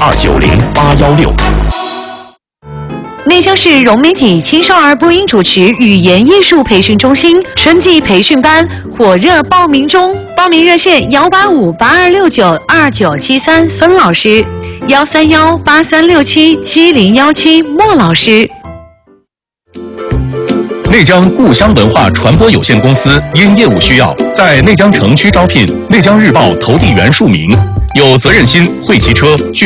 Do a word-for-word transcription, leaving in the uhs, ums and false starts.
二九零八幺六。 内江市融媒体青少儿播音主持语言艺术培训中心春季培训班火热报名中，报名热线幺八五八二六九二九七三孙老师，幺三幺八三六七七零幺七莫老师。 内江故乡文化传播有限公司因业务需要，在内江城区招聘内江日报投递员数名，有责任心、会骑车、具